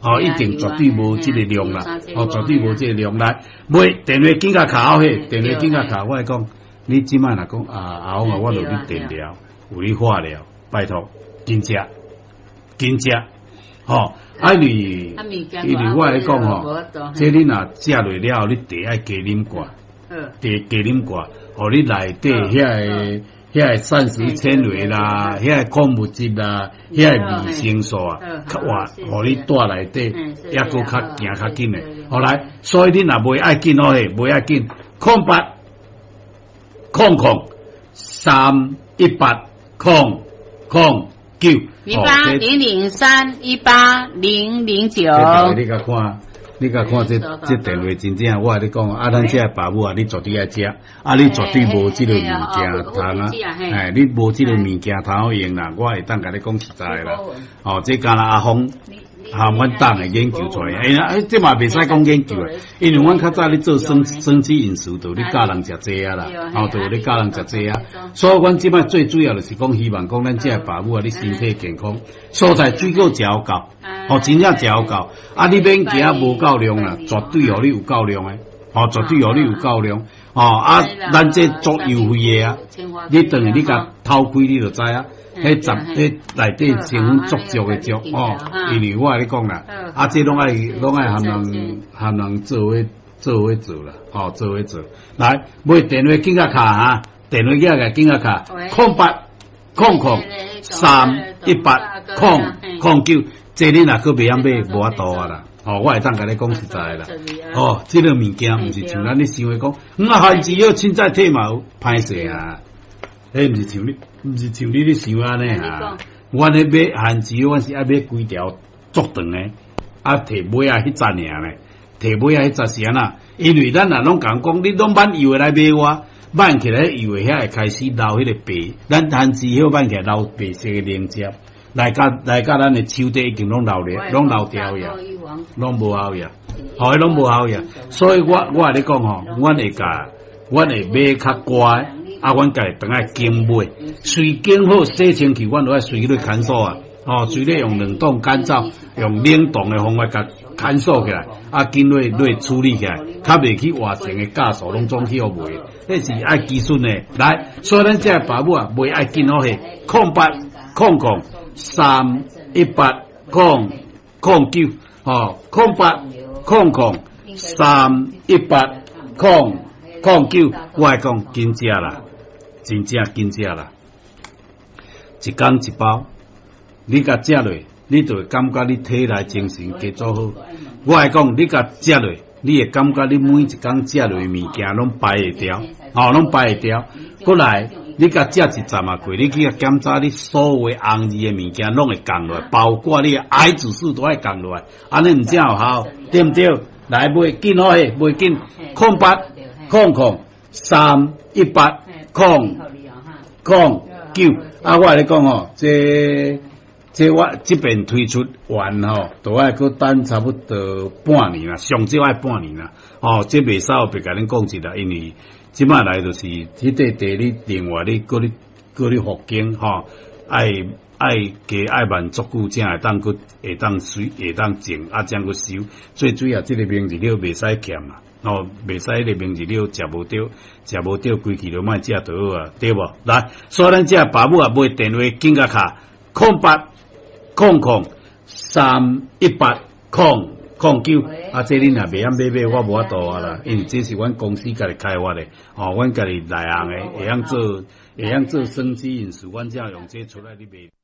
哦，一定绝对无这个量啦，哦，绝对无这个量来。买电话紧甲卡嘿，电话紧甲卡，我来讲，你即摆若讲阿翁啊，我落你电疗，有你化疗，拜托，紧食，吼。因为我来讲吼，这你若食落了，你茶爱加啉寡，加啉寡，互你内底遐膳食纤维啦，遐矿物质啦，遐维生素啊，哇，互你带内底，抑搁较行较紧诶。后来，所以你若袂爱紧哦嘿，袂爱紧，0800 318 009。 1800318009。 你甲看这电话真正，我跟你讲啊，咱这爸母啊，你绝对爱食，啊，你绝对无这个物件通啊，哎，你无这个物件通用啦，我会当甲你讲实在啦，哦，这敢若阿峰。阮党诶研究出来，这嘛袂使讲研究诶，因为阮较早咧做生机饮食，就咧教人食这啊啦，就咧教人食这啊，所以阮即摆最主要就是讲，希望讲咱这爸母啊，你身体健康，蔬菜水果食够，真正食够，啊，你免惊无够量啦，绝对互你有够量诶，绝对互你有够量，咱这足优惠诶啊，你等下你甲偷开你就知啊。内底成分足足诶足因为我跟你讲啦，这拢爱含人做伙做啦，做伙做。来，买电话紧甲卡哈，电话紧甲卡，0800 318 009，这你若搁袂晓买，无法度啊啦。我会当甲你讲实在啦。这个物件毋是像咱你想诶讲，番薯要凊彩体嘛歹势啊。毋是像你咧想安尼啊！阮咧买番薯，阮是爱买规条足长诶，摕尾啊迄扎尔咧，摕尾啊迄扎是安那？因为咱若拢讲，你拢挽油诶来买我，挽起来油诶遐会开始流迄个白，咱番薯迄挽起来流白色诶凝结，来甲咱诶手底已经拢流掉呀，拢无效呀，拢无效呀。所以我咧讲吼，阮会买较乖。阮家等下经买，水经好洗清气，阮都爱水咧干燥啊。水咧用冷冻干燥，用冷冻的方法甲干燥起来，经落处理起来，较袂去活性的酵素拢总去互卖，迄是爱技术的。来，所以咱这爸母啊，袂爱紧好嘿，0800 318 009，0800 318 009，我来讲紧食啦。真正紧食啦，一天一包，你甲食落，你就会感觉你体内精神加做好。我来讲，你甲食落，你会感觉你每一天食落的物件拢排会掉，拢排会掉。过来，你甲食一站啊过，你去检查你所有的红字的物件拢会降落来，包括你的癌指数都会降落来，安尼毋正有效，对毋对？来买紧好诶，买紧0800 318 009，我来讲吼，这我这边推出完吼，都爱搁等差不多半年啦，上少爱半年啦。这袂使别甲恁讲一啦，因为即摆来就是迄块地你另外你搁复经爱满足久，才会当搁会当水会当种将搁收。最主要这个名字了袂使欠啦。袂使迄个名字了，食无着，规气就莫食就好啊，对无？来，所以咱这爸母啊，买电话紧甲卡0800 318 009，这恁若袂晓买，我无法度啊啦，因为这是阮公司家己开发的，阮家己内行的，会晓做生机饮食，阮才用这出来你卖。